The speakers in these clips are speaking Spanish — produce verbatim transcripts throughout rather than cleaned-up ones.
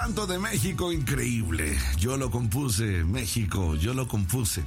canto de México increíble. Yo lo compuse, México, yo lo compuse.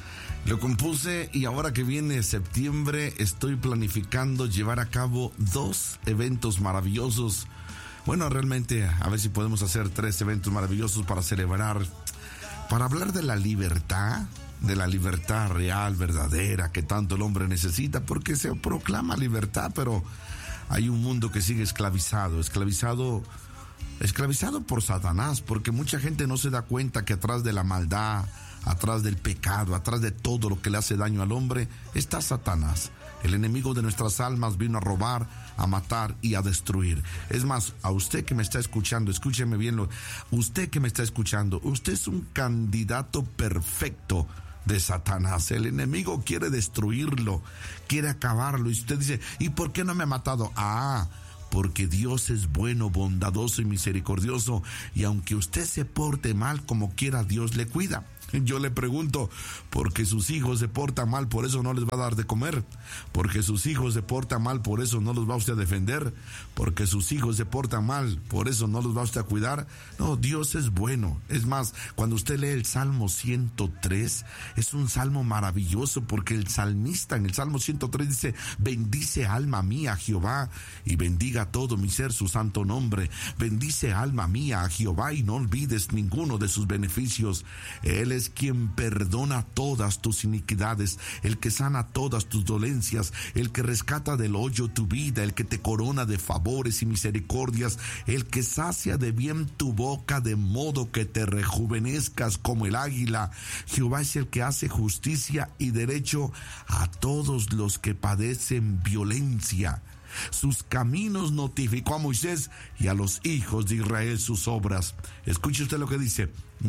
Lo compuse y ahora que viene septiembre estoy planificando llevar a cabo dos eventos maravillosos. Bueno, realmente a ver si podemos hacer tres eventos maravillosos para celebrar, para hablar de la libertad, de la libertad real, verdadera, que tanto el hombre necesita, porque se proclama libertad, pero hay un mundo que sigue esclavizado, esclavizado, esclavizado por Satanás, porque mucha gente no se da cuenta que atrás de la maldad, atrás del pecado, atrás de todo lo que le hace daño al hombre, está Satanás. El enemigo de nuestras almas vino a robar, a matar y a destruir. Es más, a usted que me está escuchando, escúcheme bien, lo, usted que me está escuchando, usted es un candidato perfecto de Satanás. El enemigo quiere destruirlo, quiere acabarlo. Y usted dice, ¿y por qué no me ha matado? Ah, porque Dios es bueno, bondadoso y misericordioso. Y aunque usted se porte mal como quiera, Dios le cuida. Yo le pregunto, porque sus hijos se portan mal, por eso no les va a dar de comer, porque sus hijos se portan mal, por eso no los va usted a defender, porque sus hijos se portan mal, por eso no los va usted a cuidar. No, Dios es bueno. Es más, cuando usted lee el Salmo ciento tres, es un salmo maravilloso, porque el salmista en el Salmo ciento tres dice, bendice alma mía a Jehová y bendiga todo mi ser su santo nombre. Bendice alma mía a Jehová y no olvides ninguno de sus beneficios. Él es quien perdona todas tus iniquidades, el que sana todas tus dolencias, el que rescata del hoyo tu vida, el que te corona de favores y misericordias, el que sacia de bien tu boca de modo que te rejuvenezcas como el águila. Jehová es el que hace justicia y derecho a todos los que padecen violencia. Sus caminos notificó a Moisés y a los hijos de Israel sus obras. Escuche usted lo que dice: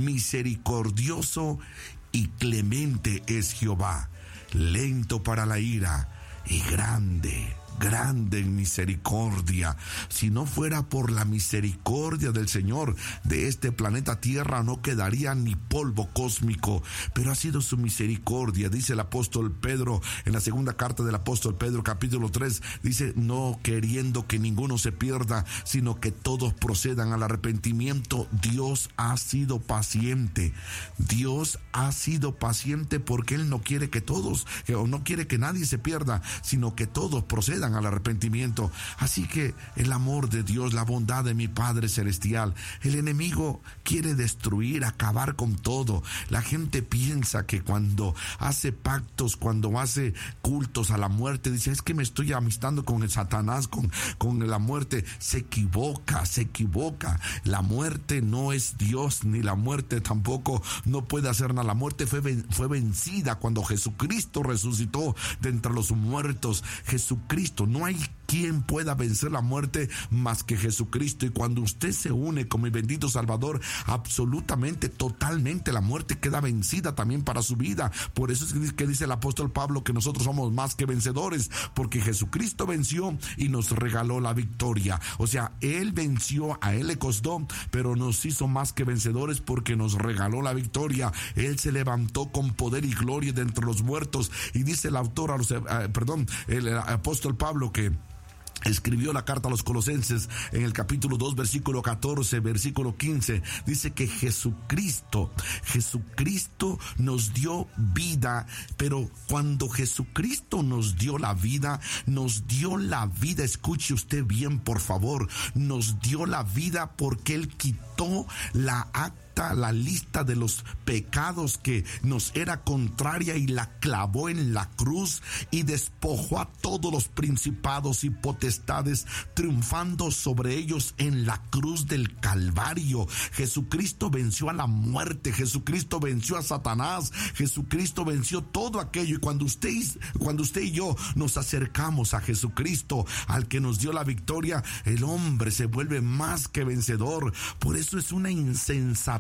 misericordioso y clemente es Jehová, lento para la ira y grande, grande en misericordia. Si no fuera por la misericordia del Señor, de este planeta Tierra no quedaría ni polvo cósmico, pero ha sido su misericordia. Dice el apóstol Pedro en la segunda carta del apóstol Pedro, capítulo tres, dice, no queriendo que ninguno se pierda, sino que todos procedan al arrepentimiento. Dios ha sido paciente. Dios ha sido paciente porque Él no quiere que todos, o no quiere que nadie se pierda, sino que todos procedan al arrepentimiento. Así que el amor de Dios, la bondad de mi Padre Celestial, el enemigo quiere destruir, acabar con todo. La gente piensa que cuando hace pactos, cuando hace cultos a la muerte, dice, es que me estoy amistando con el Satanás, con, con la muerte. Se equivoca, se equivoca. La muerte no es Dios, ni la muerte tampoco no puede hacer nada. La muerte fue, fue vencida cuando Jesucristo resucitó de entre los muertos. Jesucristo, no hay quien pueda vencer la muerte más que Jesucristo. Y cuando usted se une con mi bendito Salvador, absolutamente, totalmente, la muerte queda vencida también para su vida. Por eso es que dice el apóstol Pablo que nosotros somos más que vencedores, porque Jesucristo venció y nos regaló la victoria. O sea, Él venció, a Él le costó, pero nos hizo más que vencedores porque nos regaló la victoria. Él se levantó con poder y gloria de entre los muertos. Y dice el autor, a los, eh, perdón, el, el apóstol Pablo, que escribió la carta a los Colosenses en el capítulo dos, versículo catorce, versículo quince, dice que Jesucristo, Jesucristo nos dio vida, pero cuando Jesucristo nos dio la vida, nos dio la vida, escuche usted bien por favor, nos dio la vida porque Él quitó la acta, la lista de los pecados que nos era contraria y la clavó en la cruz y despojó a todos los principados y potestades, triunfando sobre ellos en la cruz del Calvario. Jesucristo venció a la muerte, Jesucristo venció a Satanás, Jesucristo venció todo aquello. Y cuando usted, cuando usted y yo nos acercamos a Jesucristo, al que nos dio la victoria, el hombre se vuelve más que vencedor. Por eso es una insensatez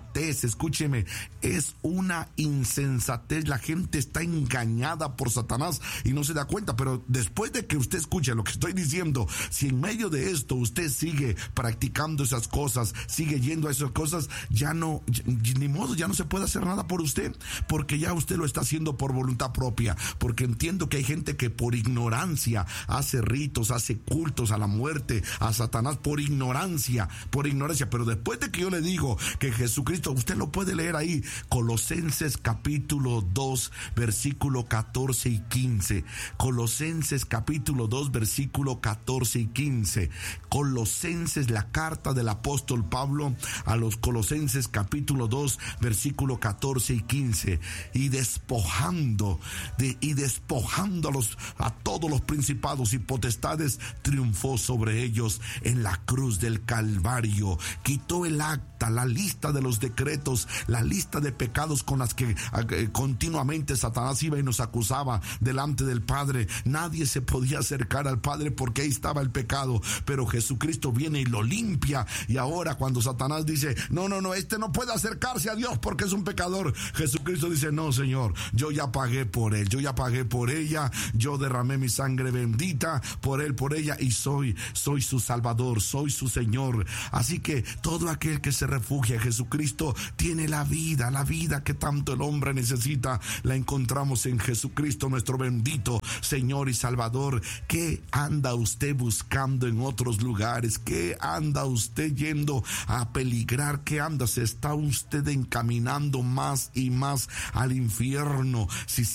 insensatez, escúcheme, es una insensatez. La gente está engañada por Satanás y no se da cuenta, pero después de que usted escuche lo que estoy diciendo, si en medio de esto usted sigue practicando esas cosas, sigue yendo a esas cosas, ya no, ni modo, ya no se puede hacer nada por usted, porque ya usted lo está haciendo por voluntad propia, porque entiendo que hay gente que por ignorancia hace ritos, hace cultos a la muerte, a Satanás, por ignorancia, por ignorancia, pero después de que yo le digo que Jesucristo, usted lo puede leer ahí, Colosenses capítulo dos, versículo catorce y quince, Colosenses capítulo dos, versículo catorce y quince, Colosenses, la carta del apóstol Pablo a los Colosenses capítulo dos, versículo catorce y quince, y despojando de, y despojando a los a todos los principados y potestades, triunfó sobre ellos en la cruz del Calvario. Quitó el acta, la lista de los decretos, la lista de pecados con las que eh, continuamente Satanás iba y nos acusaba delante del Padre. Nadie se podía acercar al Padre porque ahí estaba el pecado, pero Jesucristo viene y lo limpia. Y ahora cuando Satanás dice, no, no, no, este no puede acercarse a Dios porque es un pecador, Jesucristo dice, no, Señor, yo ya pagué por él, yo ya pagué por ella, yo derramé mi sangre bendita por él, por ella, y soy, soy su Salvador, soy su Señor. Así que todo aquel que se refugia en Jesucristo tiene la vida, la vida que tanto el hombre necesita, la encontramos en Jesucristo, nuestro bendito Señor y Salvador. ¿Qué anda usted buscando en otros lugares? ¿Qué anda usted yendo a peligrar? ¿Qué anda? Se está usted encaminando más y más al infierno. Si